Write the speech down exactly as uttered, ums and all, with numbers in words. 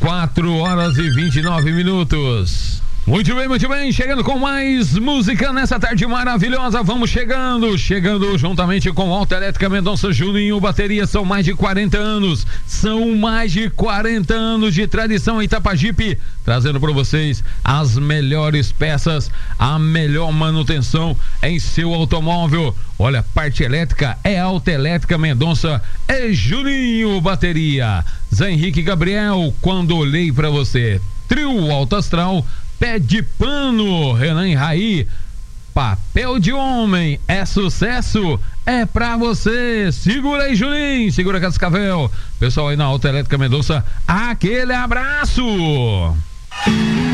quatro horas e vinte e nove minutos. Muito bem, muito bem, chegando com mais música nessa tarde maravilhosa, vamos chegando, chegando juntamente com Autoelétrica Mendonça Juninho Bateria, são mais de quarenta anos, são mais de quarenta anos de tradição em Itapajipe, trazendo para vocês as melhores peças, a melhor manutenção em seu automóvel. Olha, parte elétrica é Autoelétrica Mendonça, é Juninho Bateria. Zé Henrique Gabriel, quando olhei para você. Trio Alto Astral, Pé de Pano, Renan e Raí, Papel de Homem, é sucesso, é pra você. Segura aí, Juninho, segura Cascavel. Pessoal aí na Autoelétrica Mendonça, aquele abraço.